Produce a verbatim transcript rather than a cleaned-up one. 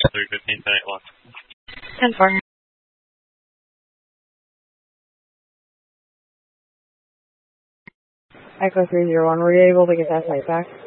three fifteen, ten eight locked. ten four. Echo three zero one, were you able to get that site back?